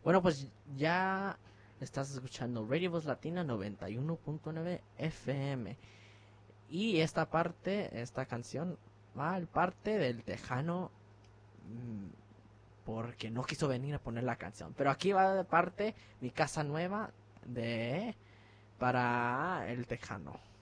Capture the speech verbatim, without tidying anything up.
Bueno, pues ya estás escuchando Radio Voz Latina noventa y uno punto nueve F M. Y esta parte, esta canción, va al parte del tejano mm, porque no quiso venir a poner la canción. Pero aquí va de parte mi casa nueva de para el tejano.